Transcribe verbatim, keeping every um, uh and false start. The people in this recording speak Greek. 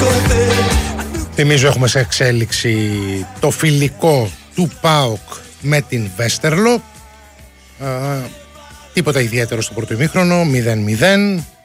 Θυμίζω έχουμε σε εξέλιξη το φιλικό του ΠΑΟΚ με την Βέστερλο. Α, τίποτα ιδιαίτερο στο πρώτο ημίχρονο, μηδέν μηδέν.